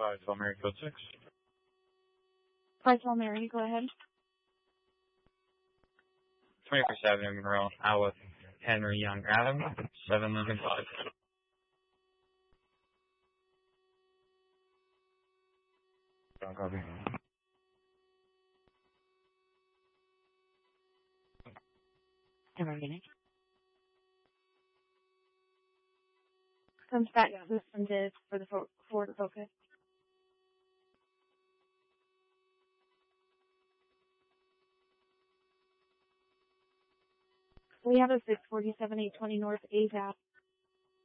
512 Mary Code 6. 512 Mary, go ahead. 21st Avenue, Monroe, Iowa, Henry Young Avenue, 7 Lincoln 5. Don't copy. Every minute. Comes back suspended for the Ford Focus. We have a 647 820 North AZAP.